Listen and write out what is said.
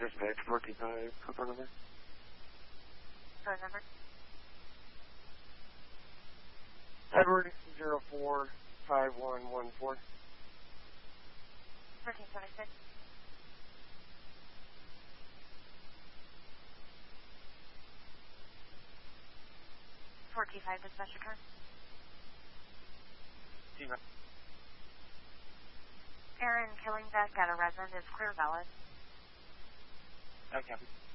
Dispatch 45, phone number. Phone number? Edward 045114. 1376. 425 dispatch return. Zero. Aaron Killingbeck at a resident is clear valid. Okay.